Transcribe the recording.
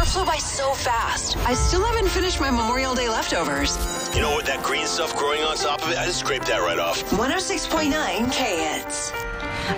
flew by so fast. I still haven't finished my Memorial Day leftovers. You know what, that green stuff growing on top of it? I just scraped that right off. 106.9 KHits.